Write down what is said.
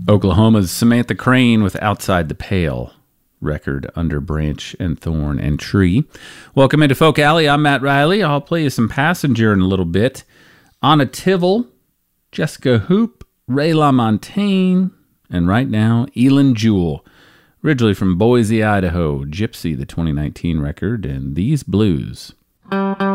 Oklahoma's Samantha Crane with Outside the Pale, record Under Branch and Thorn and Tree. Welcome into Folk Alley. I'm Matt Riley. I'll play you some Passenger in a little bit. Anna Tivel, Jessica Hoop, Ray LaMontagne, and right now, Elin Jewell. Originally from Boise, Idaho, Gypsy, the 2019 record, and These Blues.